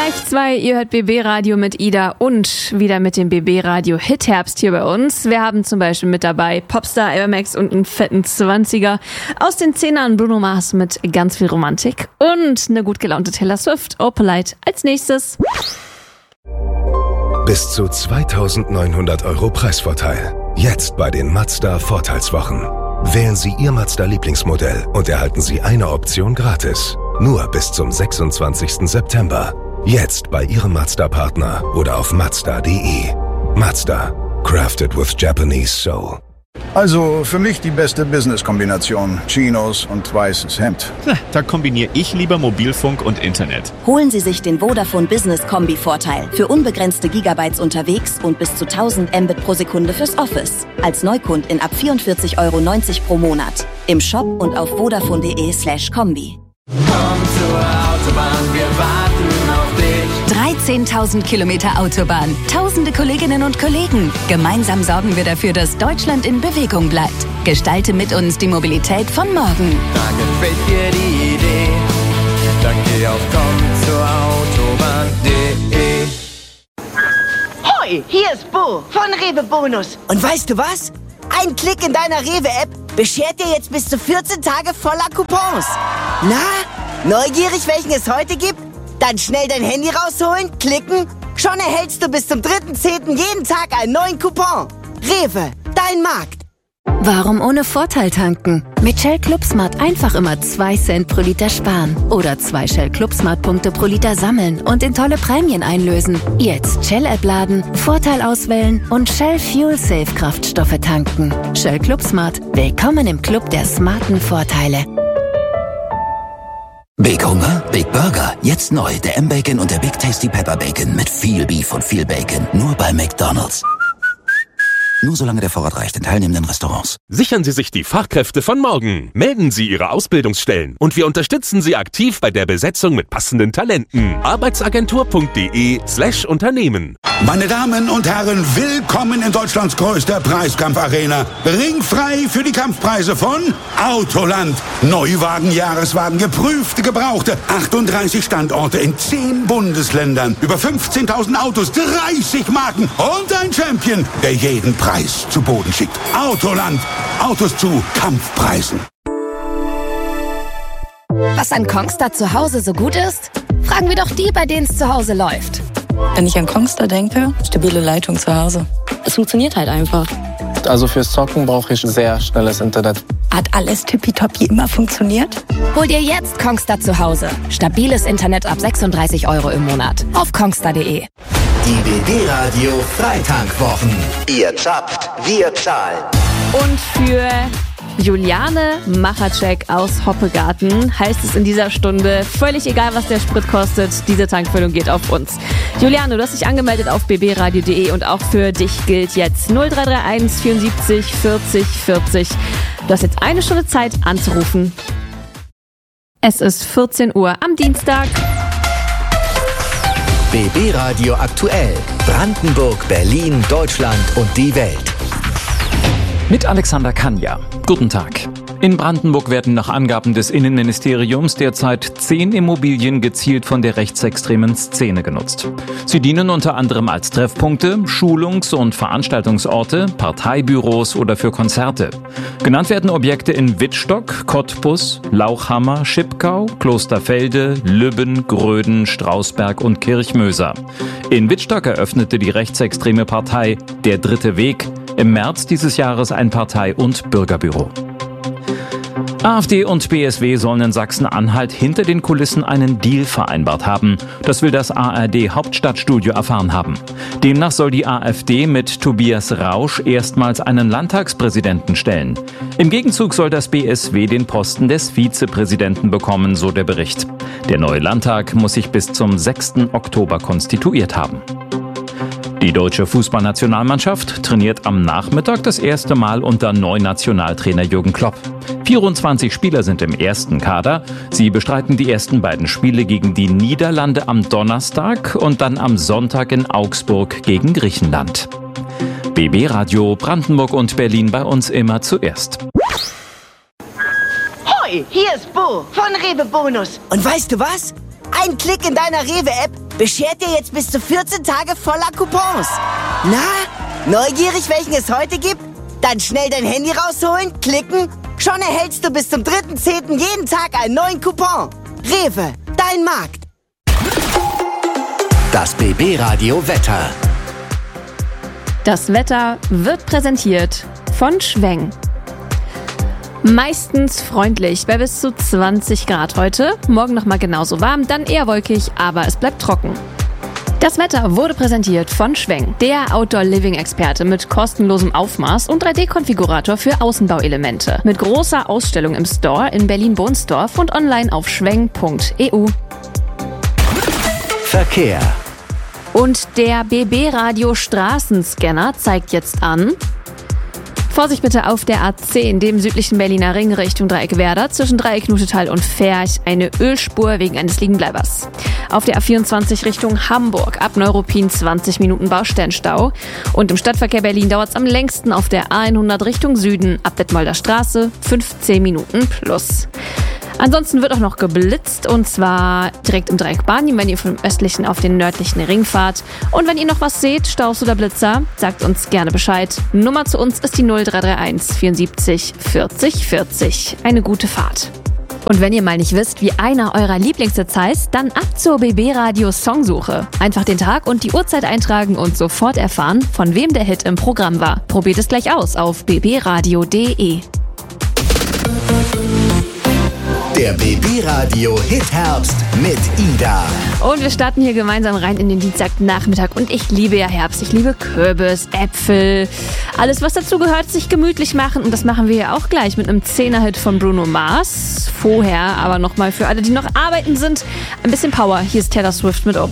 Gleich 2, ihr hört BB Radio mit Ida und wieder mit dem BB Radio Hit-Herbst hier bei uns. Wir haben zum Beispiel mit dabei Popstar Air Max und einen fetten 20er. Aus den 10ern Bruno Mars mit ganz viel Romantik und eine gut gelaunte Taylor Swift, Opalite als nächstes. Bis zu 2.900 € Preisvorteil. Jetzt bei den Mazda Vorteilswochen. Wählen Sie Ihr Mazda-Lieblingsmodell und erhalten Sie eine Option gratis. Nur bis zum 26. September. Jetzt bei Ihrem Mazda-Partner oder auf Mazda.de. Mazda. Crafted with Japanese soul. Also für mich die beste Business-Kombination. Chinos und weißes Hemd. Da kombiniere ich lieber Mobilfunk und Internet. Holen Sie sich den Vodafone Business Kombi-Vorteil. Für unbegrenzte Gigabytes unterwegs und bis zu 1000 Mbit pro Sekunde fürs Office. Als Neukundin ab 44,90 € pro Monat. Im Shop und auf vodafone.de/kombi. Komm zur Autobahn, wir warten auf dich. 13.000 Kilometer Autobahn, tausende Kolleginnen und Kollegen. Gemeinsam sorgen wir dafür, dass Deutschland in Bewegung bleibt. Gestalte mit uns die Mobilität von morgen. Da gefällt dir die Idee, dann geh auf kommzurautobahn.de. Hoi, hier ist Bo von Rewe Bonus. Und weißt du was? Ein Klick in deiner Rewe-App beschert dir jetzt bis zu 14 Tage voller Coupons. Na, neugierig, welchen es heute gibt? Dann schnell dein Handy rausholen, klicken. Schon erhältst du bis zum 3.10. jeden Tag einen neuen Coupon. Rewe, dein Markt. Warum ohne Vorteil tanken? Mit Shell Club Smart einfach immer 2 Cent pro Liter sparen. Oder 2 Shell Club Smart Punkte pro Liter sammeln und in tolle Prämien einlösen. Jetzt Shell App laden, Vorteil auswählen und Shell Fuel Safe Kraftstoffe tanken. Shell Club Smart. Willkommen im Club der smarten Vorteile. Big Hunger, Big Burger. Jetzt neu der M-Bacon und der Big Tasty Pepper Bacon mit viel Beef und viel Bacon. Nur bei McDonald's. Nur solange der Vorrat reicht in teilnehmenden Restaurants. Sichern Sie sich die Fachkräfte von morgen. Melden Sie Ihre Ausbildungsstellen und wir unterstützen Sie aktiv bei der Besetzung mit passenden Talenten. Arbeitsagentur.de/Unternehmen. Meine Damen und Herren, willkommen in Deutschlands größter Preiskampfarena. Ringfrei für die Kampfpreise von Autoland. Neuwagen, Jahreswagen, geprüfte, gebrauchte. 38 Standorte in 10 Bundesländern. Über 15.000 Autos, 30 Marken und ein Champion, der jeden Preis zu Boden schickt. Autoland. Autos zu Kampfpreisen. Was an Kongstar zu Hause so gut ist? Fragen wir doch die, bei denen es zu Hause läuft. Wenn ich an Kongstar denke, stabile Leitung zu Hause. Es funktioniert halt einfach. Also fürs Zocken brauche ich sehr schnelles Internet. Hat alles tippitoppi immer funktioniert? Hol dir jetzt Kongstar zu Hause. Stabiles Internet ab 36 € im Monat. Auf kongstar.de. Die BB Radio Freitankwwochen. Ihr zapft, wir zahlen. Und für Juliane Machacek aus Hoppegarten heißt es in dieser Stunde, völlig egal, was der Sprit kostet, diese Tankfüllung geht auf uns. Juliane, du hast dich angemeldet auf bbradio.de und auch für dich gilt jetzt 0331 74 40 40. Du hast jetzt eine Stunde Zeit anzurufen. Es ist 14 Uhr am Dienstag. BB Radio aktuell. Brandenburg, Berlin, Deutschland und die Welt. Mit Alexander Kanja. Guten Tag. In Brandenburg werden nach Angaben des Innenministeriums derzeit 10 Immobilien gezielt von der rechtsextremen Szene genutzt. Sie dienen unter anderem als Treffpunkte, Schulungs- und Veranstaltungsorte, Parteibüros oder für Konzerte. Genannt werden Objekte in Wittstock, Cottbus, Lauchhammer, Schipkau, Klosterfelde, Lübben, Gröden, Strausberg und Kirchmöser. In Wittstock eröffnete die rechtsextreme Partei Der Dritte Weg im März dieses Jahres ein Partei- und Bürgerbüro. AfD und BSW sollen in Sachsen-Anhalt hinter den Kulissen einen Deal vereinbart haben. Das will das ARD-Hauptstadtstudio erfahren haben. Demnach soll die AfD mit Tobias Rausch erstmals einen Landtagspräsidenten stellen. Im Gegenzug soll das BSW den Posten des Vizepräsidenten bekommen, so der Bericht. Der neue Landtag muss sich bis zum 6. Oktober konstituiert haben. Die deutsche Fußballnationalmannschaft trainiert am Nachmittag das erste Mal unter Neunationaltrainer Jürgen Klopp. 24 Spieler sind im ersten Kader. Sie bestreiten die ersten beiden Spiele gegen die Niederlande am Donnerstag und dann am Sonntag in Augsburg gegen Griechenland. BB Radio Brandenburg und Berlin bei uns immer zuerst. Hoi, hier ist Bo von Rewe Bonus. Und weißt du was? Ein Klick in deiner Rewe-App beschert dir jetzt bis zu 14 Tage voller Coupons. Na, neugierig, welchen es heute gibt? Dann schnell dein Handy rausholen, klicken. Schon erhältst du bis zum 3.10. jeden Tag einen neuen Coupon. Rewe, dein Markt. Das BB-Radio Wetter. Das Wetter wird präsentiert von Schweng. Meistens freundlich, bei bis zu 20 Grad heute. Morgen nochmal genauso warm, dann eher wolkig, aber es bleibt trocken. Das Wetter wurde präsentiert von Schweng, der Outdoor-Living-Experte mit kostenlosem Aufmaß und 3D-Konfigurator für Außenbauelemente. Mit großer Ausstellung im Store in Berlin-Bohnsdorf und online auf schweng.eu. Verkehr. Und der BB-Radio Straßenscanner zeigt jetzt an: Vorsicht bitte auf der A10, dem südlichen Berliner Ring Richtung Dreieck Werder, zwischen Dreieck Knutetal und Ferch, eine Ölspur wegen eines Liegenbleibers. Auf der A24 Richtung Hamburg, ab Neuruppin 20 Minuten Baustellenstau. Und im Stadtverkehr Berlin dauert es am längsten auf der A100 Richtung Süden, ab Detmolder Straße, 15 Minuten plus. Ansonsten wird auch noch geblitzt, und zwar direkt im Dreieck Barnim, wenn ihr vom östlichen auf den nördlichen Ring fahrt. Und wenn ihr noch was seht, Staus oder Blitzer, sagt uns gerne Bescheid. Nummer zu uns ist die 0331 74 40 40. Eine gute Fahrt. Und wenn ihr mal nicht wisst, wie einer eurer Lieblingshits heißt, dann ab zur BB-Radio Songsuche. Einfach den Tag und die Uhrzeit eintragen und sofort erfahren, von wem der Hit im Programm war. Probiert es gleich aus auf bbradio.de. Der BB-Radio Hit-Herbst mit Ida. Und wir starten hier gemeinsam rein in den Dienstagnachmittag. Und ich liebe ja Herbst. Ich liebe Kürbis, Äpfel, alles was dazu gehört, sich gemütlich machen. Und das machen wir ja auch gleich mit einem 10er-Hit von Bruno Mars. Vorher aber nochmal für alle, die noch arbeiten sind, ein bisschen Power. Hier ist Taylor Swift mit Open.